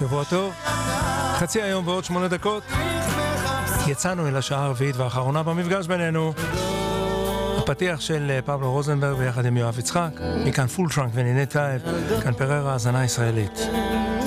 שבוע טוב. חצי היום ועוד 8 דקות. יצאנו אל השעה הרביעית והאחרונה במפגש בינינו. הפתיח של פבלו רוזנברג ביחד עם יואב יצחק. מכאן פול טראנק ונינת טייב. כאן פררה, האזנה ישראלית.